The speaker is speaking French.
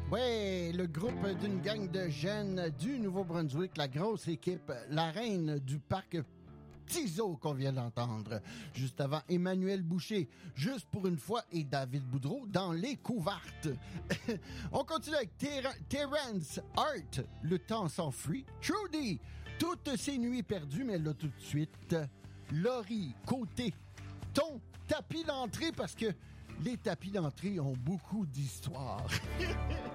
Ouais, le groupe d'une gang de jeunes du Nouveau-Brunswick, la grosse équipe, la reine du parc Tizo qu'on vient d'entendre. Juste avant, Emmanuel Boucher, Juste pour une fois, et David Boudreau dans Les Couvertes. On continue avec Terrence Hart, Le temps s'enfuit. Trudy, Toutes ces nuits perdues, mais là tout de suite, Laurie Côté, Ton tapis d'entrée, parce que les tapis d'entrée ont beaucoup d'histoire.